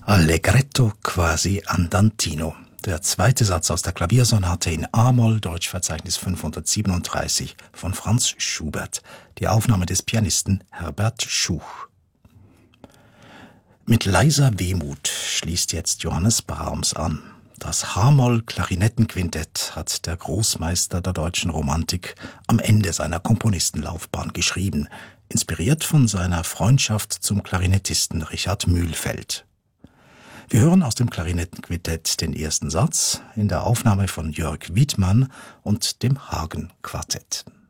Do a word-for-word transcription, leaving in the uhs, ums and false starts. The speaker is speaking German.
Allegretto quasi andantino. Der zweite Satz aus der Klaviersonate in A-Moll, Deutschverzeichnis fünfhundertsiebenunddreißig von Franz Schubert. Die Aufnahme des Pianisten Herbert Schuch. Mit leiser Wehmut schließt jetzt Johannes Brahms an. Das H-Moll-Klarinettenquintett hat der Großmeister der deutschen Romantik am Ende seiner Komponistenlaufbahn geschrieben, inspiriert von seiner Freundschaft zum Klarinettisten Richard Mühlfeld. Wir hören aus dem Klarinettenquintett den ersten Satz in der Aufnahme von Jörg Wiedmann und dem Hagen-Quartett.